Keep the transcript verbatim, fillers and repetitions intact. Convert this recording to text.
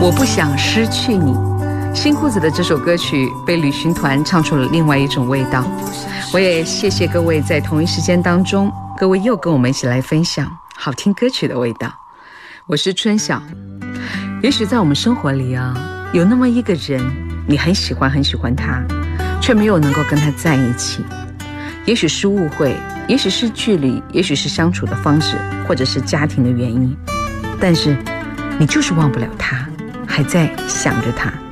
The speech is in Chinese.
我不想失去你。新裤子的这首歌曲被旅行团唱出了另外一种味道。我也谢谢各位在同一时间当中，各位又跟我们一起来分享好听歌曲的味道。我是春晓。也许在我们生活里啊，有那么一个人，你很喜欢很喜欢他，却没有能够跟他在一起。也许是误会，也许是距离，也许是相处的方式，或者是家庭的原因，但是你就是忘不了他，还在想着他。